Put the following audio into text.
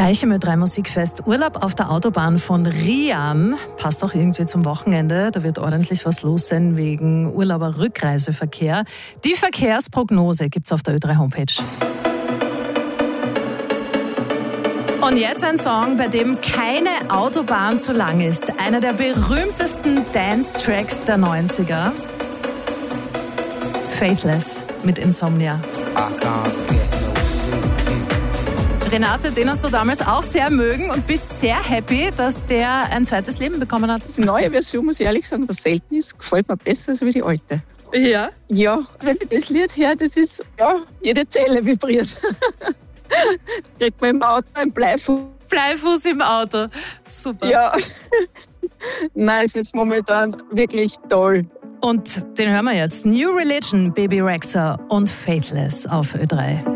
Gleich im Ö3 Musikfest. Urlaub auf der Autobahn von Rian. Passt auch irgendwie zum Wochenende. Da wird ordentlich was los sein wegen Urlauber-Rückreiseverkehr. Die Verkehrsprognose gibt's auf der Ö3 Homepage. Und jetzt ein Song, bei dem keine Autobahn zu lang ist. Einer der berühmtesten Dance-Tracks der 90er. Faithless mit Insomnia. Renate, den hast du damals auch sehr mögen und bist sehr happy, dass der ein zweites Leben bekommen hat. Die neue Version, muss ich ehrlich sagen, was selten ist, gefällt mir besser als die alte. Ja? Ja, wenn ich das Lied höre, das ist, ja, jede Zelle vibriert. Kriegt man im Auto ein Bleifuß. Bleifuß im Auto. Super. Ja. Nein, ist jetzt momentan wirklich toll. Und den hören wir jetzt. New Religion, Baby Rexha und Faithless auf Ö3.